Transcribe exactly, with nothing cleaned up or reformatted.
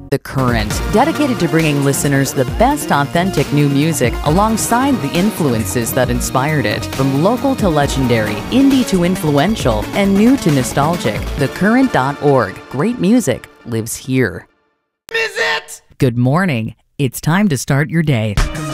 The Current, dedicated to bringing listeners the best authentic new music alongside the influences that inspired it. From local to legendary, indie to influential, and new to nostalgic, the current dot org. Great music lives here. Is it? Good morning. It's time to start your day.